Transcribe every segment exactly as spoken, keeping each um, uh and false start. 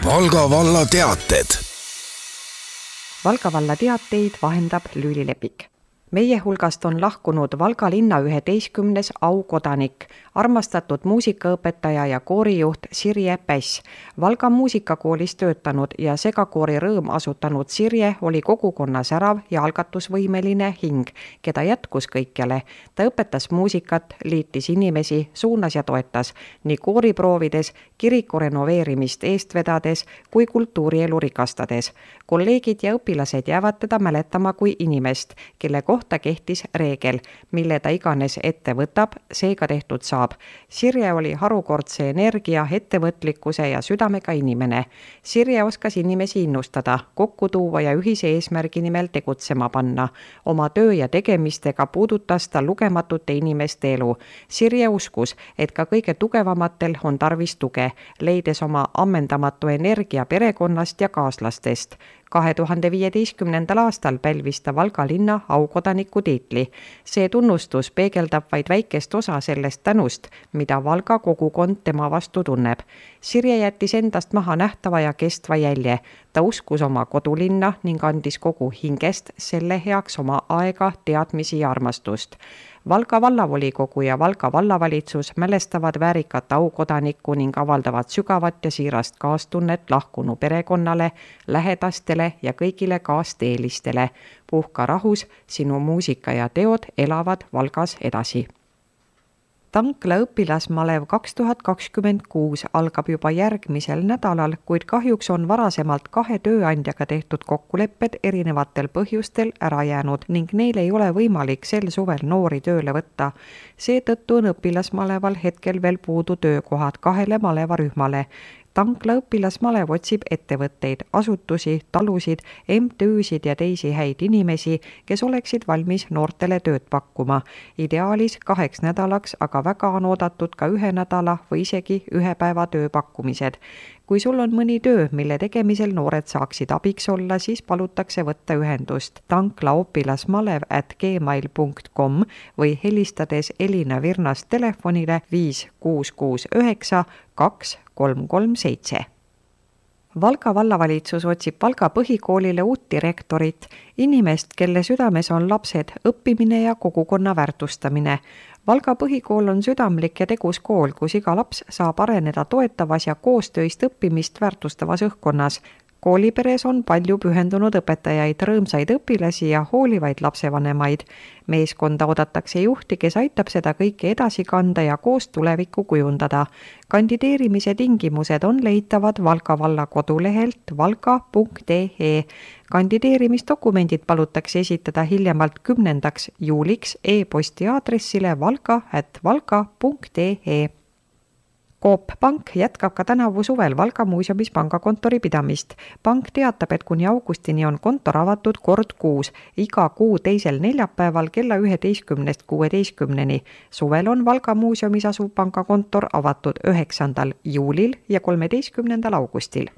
Valga valla teated. Valga valla teateid vahendab Lüüli Lepik. Meie hulgast on lahkunud Valga linna üheteistkümnes aukodanik, armastatud muusikaõpetaja ja koorijuht Sirje Päss. Valga muusikakoolis töötanud ja segakoori Rõõm asutanud Sirje oli kogukonna särav ja algatusvõimeline hing, keda jätkus kõikjale. Ta õpetas muusikat, liitis inimesi, suunas ja toetas nii kooriproovides, kiriku renoveerimist eest vedades kui kultuurielu rikastades. Kolleegid ja õpilased jäävad teda mäletama kui inimest, kelle kohta kehtis reegel, mille ta iganes ette võtab, seega tehtud saab. Sirje oli harukordse energia, ettevõtlikkuse ja südamega inimene. Sirje oskas inimesi innustada, kokku tuua ja ühise eesmärgi nimel tegutsema panna. Oma töö ja tegemistega puudutas ta lugematute inimeste elu. Sirje uskus, et ka kõige tugevamatel on tarvis tuge, leides oma ammendamatu energia perekonnast ja kaaslastest. kahe tuhande viieteistkümnendal aastal pälvis ta Valga linna aukodaniku tiitli. See tunnustus peegeldab vaid väikest osa sellest tänust, mida Valga kogukond tema vastu tunneb. Sirje jättis endast maha nähtava ja kestva jälje. Ta uskus oma kodulinna ning andis kogu hingest selle heaks oma aega, teadmisi ja armastust. Valga vallavolikogu ja Valga vallavalitsus mälestavad väärikat aukodanikku ning avaldavad sügavat ja siirast kaastunnet lahkunu perekonnale, lähedastele ja kõigile kaasteelistele. Puhka rahus, sinu muusika ja teod elavad Valgas edasi. Tankla õpilasmalev kaks tuhat kakskümmend kuus algab juba järgmisel nädalal, kuid kahjuks on varasemalt kahe tööandjaga tehtud kokkulepped erinevatel põhjustel ära jäänud ning neil ei ole võimalik sel suvel noori tööle võtta. Seetõttu on õpilasmaleval hetkel veel puudu töökohad kahele malevarühmale. Tankla õpilasmalev otsib ettevõtteid, asutusi, talusid, M T Üsid ja teisi häid inimesi, kes oleksid valmis noortele tööd pakkuma. Ideaalis kaheks nädalaks, aga väga on oodatud ka ühe nädala või isegi ühe päeva tööpakkumised. Kui sul on mõni töö, mille tegemisel noored saaksid abiks olla, siis palutakse võtta ühendust tanklaopilasmalev at gmail punkt com või helistades Elina Virnast telefonile viis kuus kuus üheksa kaks kolm kolm seitse. Valga vallavalitsus otsib Valga põhikoolile uut direktorit, inimest, kelle südames on lapsed, õppimine ja kogukonna väärtustamine. Valga põhikool on südamlik ja tegus kool, kus iga laps saab areneda toetavas ja koostöist õppimist väärtustavas õhkkonnas. Kooliperes on palju pühendunud õpetajaid, rõõmsaid õpilasi ja hoolivaid lapsevanemaid. Meeskonda oodatakse juhti, kes aitab seda kõike edasi kanda ja koos tulevikku kujundada. Kandideerimise tingimused on leitavad Valga valla kodulehelt valga punkt ee. Kandideerimisdokumendid palutakse esitada hiljemalt kümnendaks juuliks e-posti aadressile valga at valga punkt ee. Coop Pank jätkab ka tänavu suvel Valga muuseumis pangakontori pidamist. Pank teatab, et kuni augustini on kontor avatud kord kuus, iga kuu teisel neljapäeval kella üheteistkümnest kuueteistkümneni. Suvel on Valga muuseumis asuv pangakontor avatud üheksandal juulil ja kolmeteistkümnendal augustil.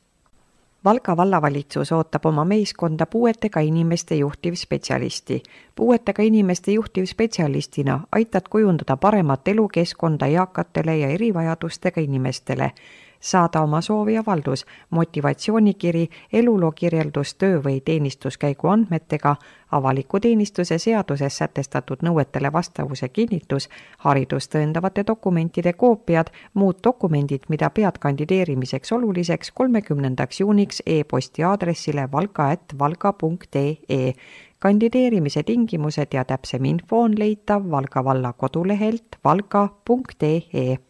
Valga vallavalitsus ootab oma meeskonda puuetega inimeste juhtivspetsialisti. Puuetega inimeste juhtivspetsialistina aitad kujundada paremat elukeskkonda eakatele ja erivajadustega inimestele. Saada oma soovi avaldus, motivatsioonikiri, eluloo kirjeldus töö või teenistuskäigu andmetega, avaliku teenistuse seaduses sätestatud nõuetele vastavuse kinnitus, haridust tõendavate dokumentide koopiad, muud dokumendid, mida pead kandideerimiseks oluliseks kolmekümnendaks juuniks e-posti aadressile valga at valga punkt ee. Kandideerimise tingimused ja täpsem info on leitav Valga valla kodulehelt valga punkt ee.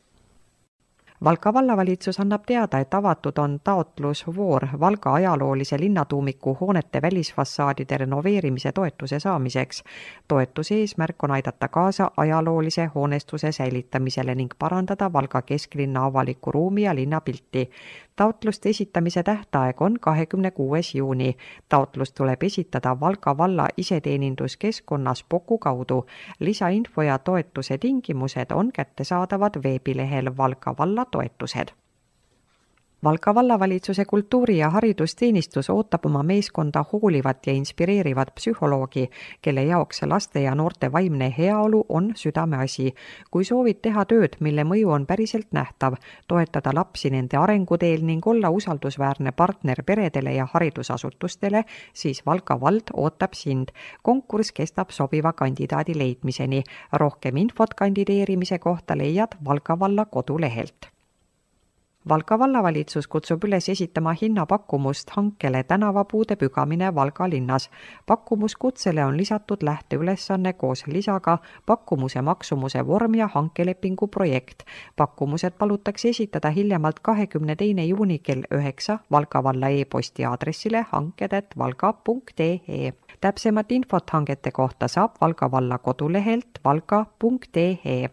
Valga vallavalitsus annab teada, et avatud on taotlusvoor Valga ajaloolise linnatuumiku hoonete välisfassaadide renoveerimise toetuse saamiseks. Toetuse eesmärk on aidata kaasa ajaloolise hoonestuse säilitamisele ning parandada Valga kesklinna avalikku ruumi ja linnapilti. Taotluste esitamise tähtaeg on kahekümne kuues juuni. Taotlus tuleb esitada Valga valla iseteeninduskeskkonnas Poku kaudu. Lisainfo ja toetuse tingimused on kättesaadavad veebilehel Valga valla toetused. Valga vallavalitsuse kultuuri- ja haridusteenistus ootab oma meeskonda hoolivat ja inspireerivat psühholoogi, kelle jaoks laste ja noorte vaimne heaolu on südameasi. Kui soovid teha tööd, mille mõju on päriselt nähtav, toetada lapsi nende arenguteel ning olla usaldusväärne partner peredele ja haridusasutustele, siis Valga vald ootab sind. Konkurss kestab sobiva kandidaadi leidmiseni. Rohkem infot kandideerimise kohta leiad Valga valla kodulehelt. Valga vallavalitsus kutsub üles esitama hinnapakkumust hankele tänavapuude pügamine Valga linnas. Pakkumuskutsele on lisatud lähteülesanne koos lisaga pakkumuse maksumuse vorm ja hankelepingu projekt. Pakkumused palutakse esitada hiljemalt kahekümne teine juuni kell üheksa Valga valla e-posti aadressile hanked at valga punkt ee. Täpsemat infot hangete kohta saab Valga valla kodulehelt valga punkt ee.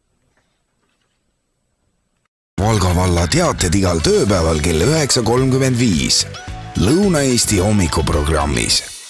Valga valla teated igal tööpäeval kell üheksa kolmkümmend viis Lõuna-Eesti hommikuprogrammis.